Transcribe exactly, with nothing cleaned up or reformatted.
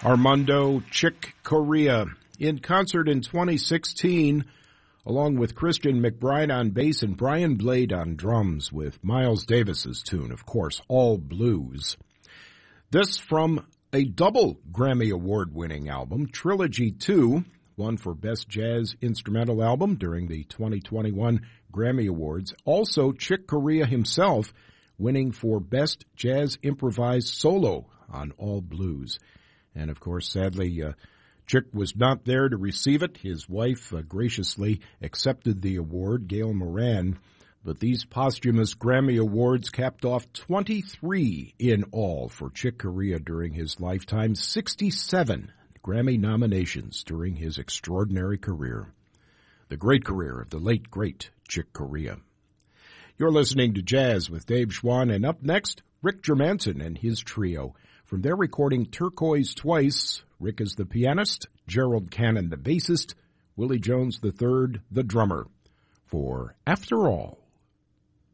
Armando Chick Corea in concert in twenty sixteen, along with Christian McBride on bass and Brian Blade on drums with Miles Davis's tune, of course, All Blues. This from a double Grammy Award-winning album, Trilogy two, one for Best Jazz Instrumental Album during the twenty twenty-one Grammy Awards. Also, Chick Corea himself winning for Best Jazz Improvised Solo on All Blues. And, of course, sadly, uh, Chick was not there to receive it. His wife uh, graciously accepted the award, Gail Moran. But these posthumous Grammy Awards capped off twenty-three in all for Chick Corea during his lifetime, sixty-seven Grammy nominations during his extraordinary career. The great career of the late, great Chick Corea. You're listening to Jazz with Dave Schwann, and up next, Rick Germanson and his trio. From their recording Turquoise Twice, Rick is the pianist, Gerald Cannon the bassist, Willie Jones the third the drummer, for After All.